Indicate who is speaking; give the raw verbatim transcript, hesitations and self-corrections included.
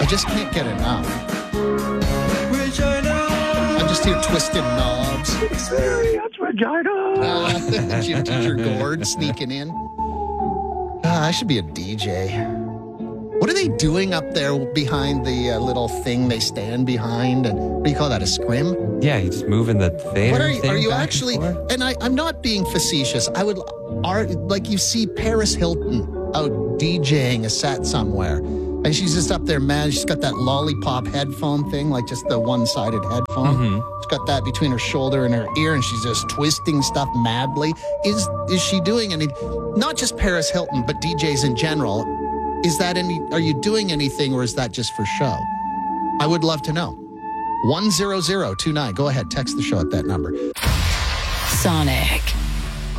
Speaker 1: just can't get enough. I'm just here twisting knobs.
Speaker 2: Experience Regina.
Speaker 1: Uh, gym teacher Gord sneaking in. Uh, I should be a D J. What are they doing up there behind the uh, little thing they stand behind? And what do you call that, a scrim?
Speaker 3: Yeah, you just moving the theater
Speaker 1: What are you,
Speaker 3: thing
Speaker 1: are you
Speaker 3: back
Speaker 1: actually,
Speaker 3: and forth?
Speaker 1: and I, I'm not being facetious. I would, are, like you see Paris Hilton out DJing a set somewhere. And she's just up there, man. She's got that lollipop headphone thing, like just the one-sided headphone.
Speaker 3: Mm-hmm.
Speaker 1: She's got that between her shoulder and her ear, and she's just twisting stuff madly. Is is she doing any, not just Paris Hilton, but D Js in general? Is that any, are you doing anything, or is that just for show? I would love to know. one zero zero two nine. Go ahead, text the show at that number.
Speaker 4: Sonic.